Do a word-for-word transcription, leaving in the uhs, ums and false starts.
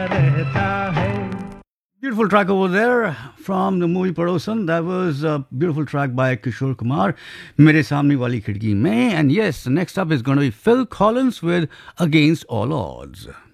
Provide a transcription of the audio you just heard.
रहता है. Beautiful track over there from the movie Padosan. That was a beautiful track by Kishore Kumar. Mere Samne Wali Khidki Mein. And yes, next up is going to be Phil Collins with Against All Odds.